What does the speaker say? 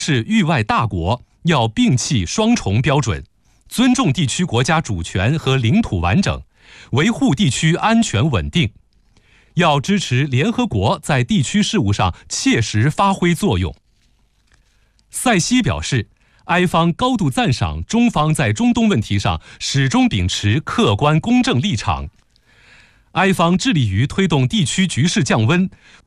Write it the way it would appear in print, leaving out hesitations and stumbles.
是域外大国，要摒弃双重标准，尊重地区国家主权和领土完整，维护地区安全稳定。要支持联合国在地区事务上切实发挥作用。塞西表示，埃方高度赞赏中方在中东问题上始终秉持客观公正立场。埃方致力于推动地区局势降温，